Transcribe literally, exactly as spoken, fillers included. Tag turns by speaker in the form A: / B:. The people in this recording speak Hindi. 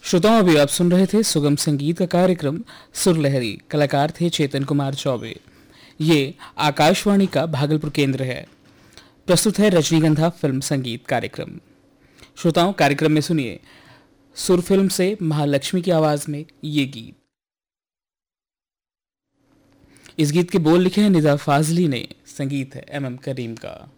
A: श्रोताओं, अभी आप सुन रहे थे सुगम संगीत का कार्यक्रम सुरलहरी। कलाकार थे चेतन कुमार चौबे। ये आकाशवाणी का भागलपुर केंद्र है। प्रस्तुत है रजनीगंधा फिल्म संगीत कार्यक्रम। श्रोताओं, कार्यक्रम में सुनिए सुर फिल्म से महालक्ष्मी की आवाज में ये गीत। इस गीत के बोल लिखे हैं निदा फाजली ने, संगीत है एम एम करीम का।